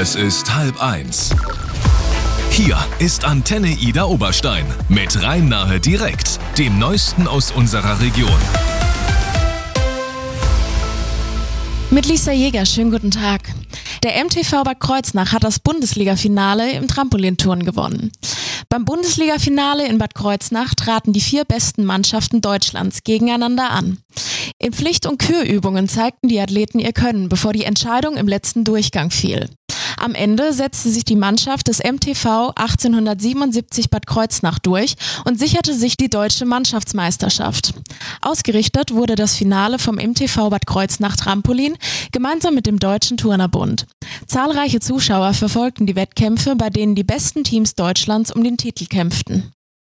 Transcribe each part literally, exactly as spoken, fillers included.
Es ist halb eins. Hier ist Antenne Ida Oberstein mit Rhein-Nahe direkt, dem Neuesten aus unserer Region. Mit Lisa Jäger, schönen guten Tag. Der M T V Bad Kreuznach hat das Bundesliga-Finale im Trampolinturnen gewonnen. Beim Bundesliga-Finale in Bad Kreuznach traten die vier besten Mannschaften Deutschlands gegeneinander an. In Pflicht- und Kürübungen zeigten die Athleten ihr Können, bevor die Entscheidung im letzten Durchgang fiel. Am Ende setzte sich die Mannschaft des M T V achtzehnhundertsiebenundsiebzig Bad Kreuznach durch und sicherte sich die deutsche Mannschaftsmeisterschaft. Ausgerichtet wurde das Finale vom M T V Bad Kreuznach Trampolin gemeinsam mit dem Deutschen Turnerbund. Zahlreiche Zuschauer verfolgten die Wettkämpfe, bei denen die besten Teams Deutschlands um den Titel kämpften.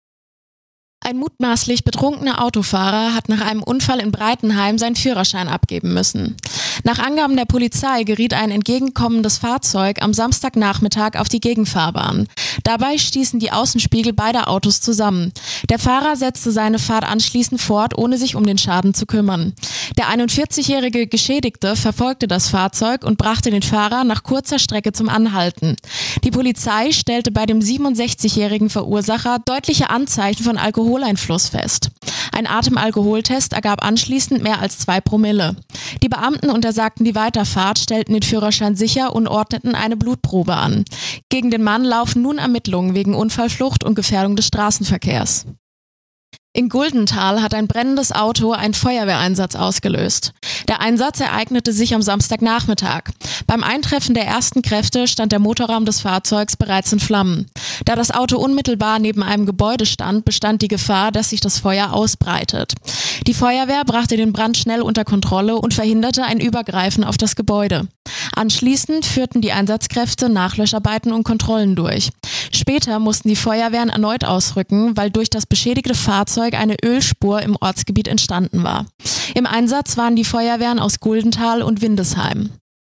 Ein mutmaßlich betrunkener Autofahrer hat nach einem Unfall in Breitenheim seinen Führerschein abgeben müssen. Nach Angaben der Polizei geriet ein entgegenkommendes Fahrzeug am Samstagnachmittag auf die Gegenfahrbahn. Dabei stießen die Außenspiegel beider Autos zusammen. Der Fahrer setzte seine Fahrt anschließend fort, ohne sich um den Schaden zu kümmern. Der einundvierzigjährige Geschädigte verfolgte das Fahrzeug und brachte den Fahrer nach kurzer Strecke zum Anhalten. Die Polizei stellte bei dem siebenundsechzigjährigen Verursacher deutliche Anzeichen von Alkoholeinfluss fest. Ein Atemalkoholtest ergab anschließend mehr als zwei Promille. Die Beamten untersagten die Weiterfahrt, stellten den Führerschein sicher und ordneten eine Blutprobe an. Gegen den Mann laufen nun Ermittlungen wegen Unfallflucht und Gefährdung des Straßenverkehrs. In Guldenthal hat ein brennendes Auto einen Feuerwehreinsatz ausgelöst. Der Einsatz ereignete sich am Samstagnachmittag. Beim Eintreffen der ersten Kräfte stand der Motorraum des Fahrzeugs bereits in Flammen. Da das Auto unmittelbar neben einem Gebäude stand, bestand die Gefahr, dass sich das Feuer ausbreitet. Die Feuerwehr brachte den Brand schnell unter Kontrolle und verhinderte ein Übergreifen auf das Gebäude. Anschließend führten die Einsatzkräfte Nachlöscharbeiten und Kontrollen durch. Später mussten die Feuerwehren erneut ausrücken, weil durch das beschädigte Fahrzeug eine Ölspur im Ortsgebiet entstanden war. Im Einsatz waren die Feuerwehren aus Guldenthal und Windesheim.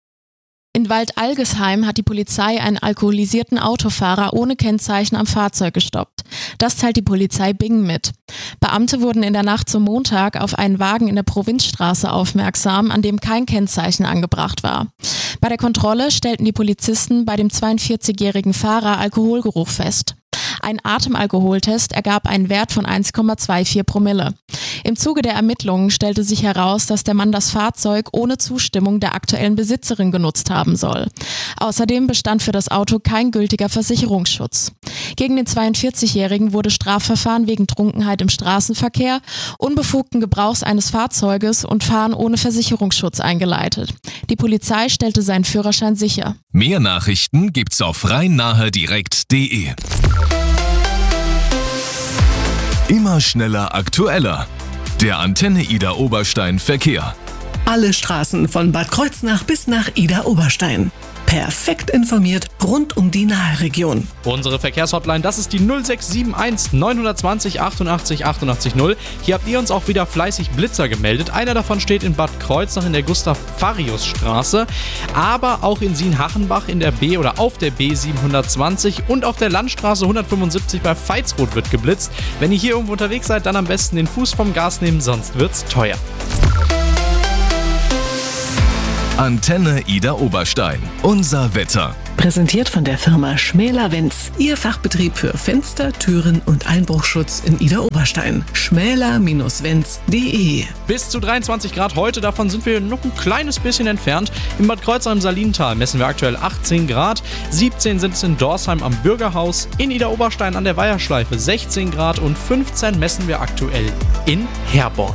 In Waldalgesheim hat die Polizei einen alkoholisierten Autofahrer ohne Kennzeichen am Fahrzeug gestoppt. Das teilt die Polizei Bingen mit. Beamte wurden in der Nacht zum Montag auf einen Wagen in der Provinzstraße aufmerksam, an dem kein Kennzeichen angebracht war. Bei der Kontrolle stellten die Polizisten bei dem zweiundvierzigjährigen Fahrer Alkoholgeruch fest. Ein Atemalkoholtest ergab einen Wert von eins Komma vierundzwanzig Promille. Im Zuge der Ermittlungen stellte sich heraus, dass der Mann das Fahrzeug ohne Zustimmung der aktuellen Besitzerin genutzt haben soll. Außerdem bestand für das Auto kein gültiger Versicherungsschutz. Gegen den zweiundvierzigjährigen wurde Strafverfahren wegen Trunkenheit im Straßenverkehr, unbefugten Gebrauchs eines Fahrzeuges und Fahren ohne Versicherungsschutz eingeleitet. Die Polizei stellte seinen Führerschein sicher. Mehr Nachrichten gibt's auf rhein-nahe direkt punkt de. Immer schneller, aktueller. Der Antenne Ida Oberstein Verkehr. Alle Straßen von Bad Kreuznach bis nach Ida Oberstein. Perfekt informiert rund um die Nahe-Region. Unsere Verkehrshotline, das ist die null sechs sieben eins neun zwei null achtundachtzig achtundachtzig null. Hier habt ihr uns auch wieder fleißig Blitzer gemeldet. Einer davon steht in Bad Kreuznach in der Gustav-Farius-Straße, aber auch in Sien-Hachenbach in der B oder auf der B siebenhundertzwanzig und auf der Landstraße hundertfünfundsiebzig bei Veitsroth wird geblitzt. Wenn ihr hier irgendwo unterwegs seid, dann am besten den Fuß vom Gas nehmen, sonst wird's teuer. Antenne Ida Oberstein. Unser Wetter. Präsentiert von der Firma Schmäler-Wenz. Ihr Fachbetrieb für Fenster, Türen und Einbruchschutz in Ida Oberstein. schmäler Bindestrich wenz punkt de. Bis zu dreiundzwanzig Grad heute, davon sind wir noch ein kleines bisschen entfernt. In Bad Kreuznach im Salintal messen wir aktuell achtzehn Grad, siebzehn sind es in Dorsheim am Bürgerhaus, in Ida Oberstein an der Weiherschleife sechzehn Grad und fünfzehn messen wir aktuell in Herborn.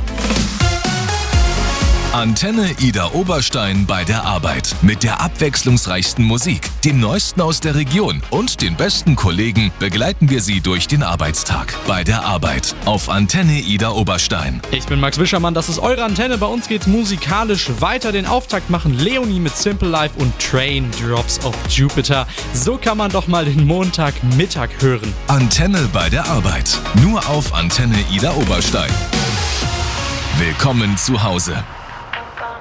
Antenne Ida Oberstein bei der Arbeit. Mit der abwechslungsreichsten Musik, dem Neuesten aus der Region und den besten Kollegen begleiten wir Sie durch den Arbeitstag. Bei der Arbeit auf Antenne Ida Oberstein. Ich bin Max Wischermann, das ist eure Antenne. Bei uns geht's musikalisch weiter. Den Auftakt machen Leonie mit Simple Life und Train Drops of Jupiter. So kann man doch mal den Montagmittag hören. Antenne bei der Arbeit. Nur auf Antenne Ida Oberstein. Willkommen zu Hause.